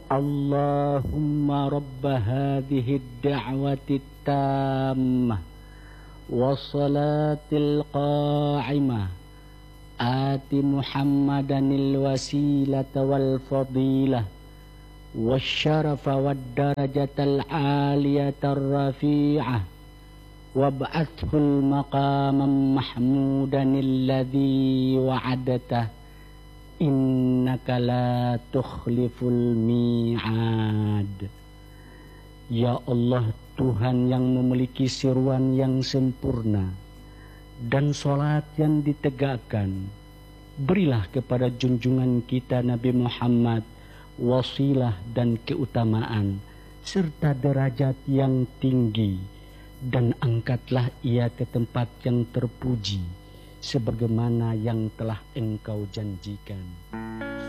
Allahumma rabba hadhihi ad-da'wati at-tammah wassalatil qa'imah ati Muhammadanil wasilata wal fadilah wasyarafa wad darajatal aliyatar rafi'ah wab'athul maqamam mahmudanil ladzi wa'adatah innaka la tukhliful mi'ad. Ya Allah, Tuhan yang memiliki seruan yang sempurna dan sholat yang ditegakkan, berilah kepada junjungan kita Nabi Muhammad wasilah dan keutamaan serta derajat yang tinggi, dan angkatlah ia ke tempat yang terpuji sebagaimana yang telah engkau janjikan.